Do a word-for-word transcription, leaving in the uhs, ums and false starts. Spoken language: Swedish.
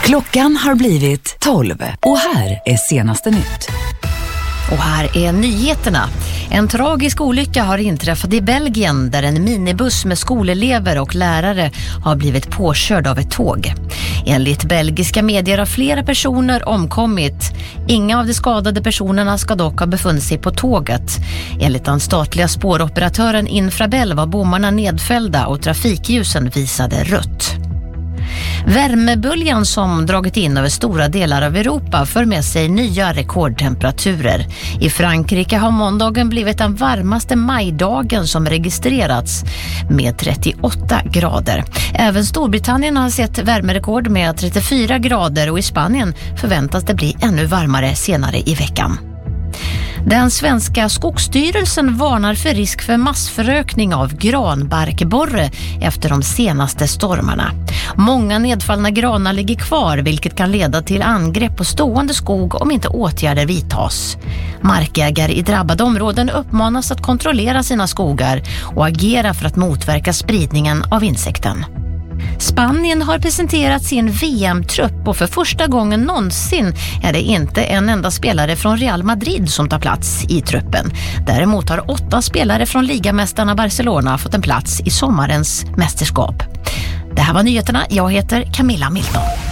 Klockan har blivit tolv och här är senaste nytt. Och här är nyheterna. En tragisk olycka har inträffat i Belgien där en minibuss med skolelever och lärare har blivit påkörd av ett tåg. Enligt belgiska medier har flera personer omkommit. Inga av de skadade personerna ska dock ha befunnit sig på tåget. Enligt den statliga spåroperatören Infrabel var bommarna nedfällda och trafikljusen visade rött. Värmeböljan som dragit in över stora delar av Europa för med sig nya rekordtemperaturer. I Frankrike har måndagen blivit den varmaste majdagen som registrerats med trettioåtta grader. Även Storbritannien har sett värmerekord med trettiofyra grader och i Spanien förväntas det bli ännu varmare senare i veckan. Den svenska Skogsstyrelsen varnar för risk för massförökning av granbarkborre efter de senaste stormarna. Många nedfallna granar ligger kvar vilket kan leda till angrepp på stående skog om inte åtgärder vidtas. Markägare i drabbade områden uppmanas att kontrollera sina skogar och agera för att motverka spridningen av insekten. Spanien har presenterat sin V M-trupp och för första gången någonsin är det inte en enda spelare från Real Madrid som tar plats i truppen. Däremot har åtta spelare från ligamästarna Barcelona fått en plats i sommarens mästerskap. Det här var nyheterna. Jag heter Camilla Milton.